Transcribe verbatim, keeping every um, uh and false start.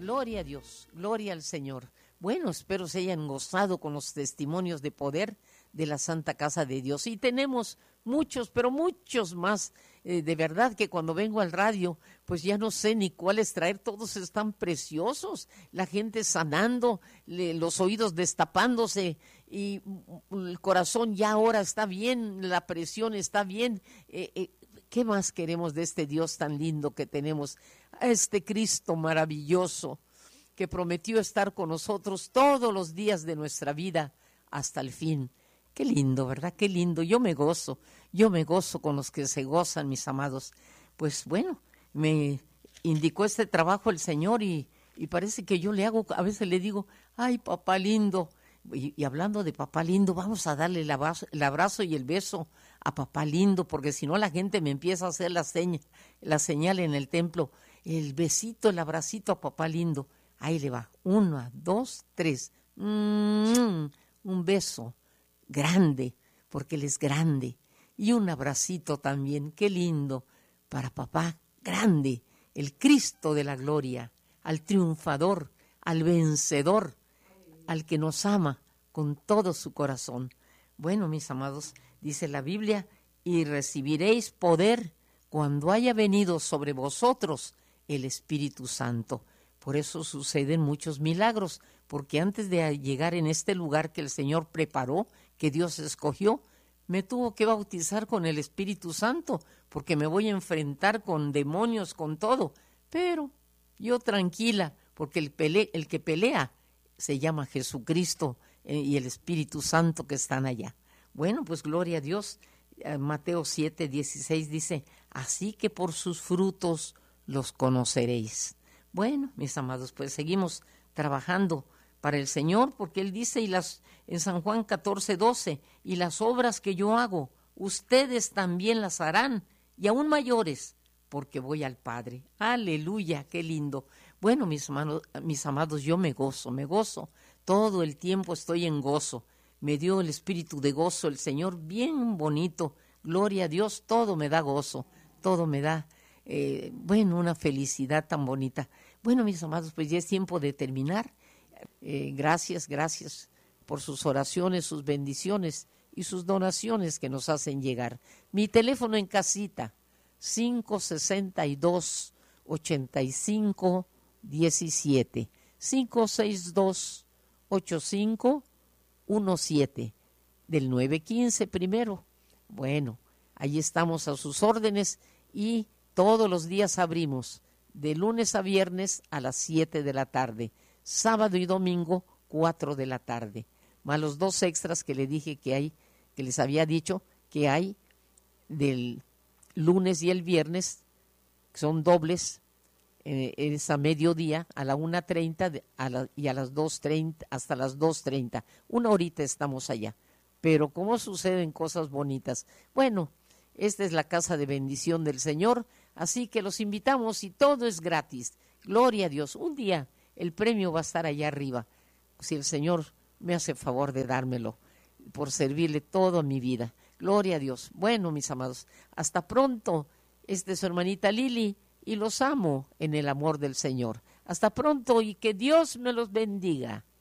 Gloria a Dios, gloria al Señor. Bueno, espero se hayan gozado con los testimonios de poder de la Santa Casa de Dios. Y tenemos muchos, pero muchos más. Eh, de verdad que cuando vengo al radio, pues ya no sé ni cuáles traer. Todos están preciosos. La gente sanando, le, los oídos destapándose y el corazón ya ahora está bien, la presión está bien. Eh, eh, ¿Qué más queremos de este Dios tan lindo que tenemos? A este Cristo maravilloso que prometió estar con nosotros todos los días de nuestra vida hasta el fin. Qué lindo, ¿verdad? Qué lindo. Yo me gozo, yo me gozo con los que se gozan, mis amados. Pues bueno, me indicó este trabajo el Señor y, y parece que yo le hago, a veces le digo, ay, papá lindo. Y, y hablando de papá lindo, vamos a darle el abrazo, el abrazo y el beso a papá lindo, porque si no la gente me empieza a hacer la seña, la señal en el templo, el besito, el abracito a papá lindo. Ahí le va, uno, dos, tres, mm, un beso grande, porque él es grande, y un abracito también, qué lindo, para papá grande, el Cristo de la gloria, al triunfador, al vencedor, al que nos ama con todo su corazón. Bueno, mis amados, dice la Biblia, y recibiréis poder cuando haya venido sobre vosotros el Espíritu Santo. Por eso suceden muchos milagros, porque antes de llegar en este lugar que el Señor preparó, que Dios escogió, me tuvo que bautizar con el Espíritu Santo, porque me voy a enfrentar con demonios, con todo. Pero yo tranquila, porque el, pele, el que pelea se llama Jesucristo eh, y el Espíritu Santo que están allá. Bueno, pues gloria a Dios. Eh, Mateo siete, dieciséis dice, así que por sus frutos los conoceréis. Bueno, mis amados, pues seguimos trabajando para el Señor, porque Él dice y las, en San Juan catorce, doce, y las obras que yo hago, ustedes también las harán, y aún mayores, porque voy al Padre. Aleluya, qué lindo. Bueno, mis, hermanos, mis amados, yo me gozo, me gozo, todo el tiempo estoy en gozo. Me dio el espíritu de gozo el Señor, bien bonito, gloria a Dios, todo me da gozo, todo me da Eh, bueno, una felicidad tan bonita. Bueno, mis amados, pues ya es tiempo de terminar. Eh, gracias, gracias por sus oraciones, sus bendiciones y sus donaciones que nos hacen llegar. Mi teléfono en casita, cinco sesenta y dos, ochenta y cinco diecisiete, cinco seis dos, ocho cinco uno siete, del nueve quince primero. Bueno, ahí estamos a sus órdenes y todos los días abrimos, de lunes a viernes a las siete de la tarde, sábado y domingo, cuatro de la tarde. Más los dos extras que le dije que hay, que les había dicho que hay del lunes y el viernes, que son dobles, eh, es a mediodía, a la una treinta a la, y a las dos treinta, hasta las dos treinta. Una horita estamos allá. Pero cómo suceden cosas bonitas. Bueno, esta es la casa de bendición del Señor, así que los invitamos y todo es gratis. Gloria a Dios. Un día el premio va a estar allá arriba, si el Señor me hace favor de dármelo, por servirle toda mi vida. Gloria a Dios. Bueno, mis amados, hasta pronto. Esta es su hermanita Lili y los amo en el amor del Señor. Hasta pronto y que Dios me los bendiga.